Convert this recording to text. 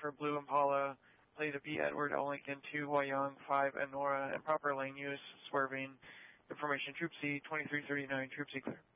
for Blue Impala, Leda B. Edward, L. Lincoln, 2, Wyong, 5, and Nora, and proper lane use, swerving. Information, Troop C, 2339, Troop C clear.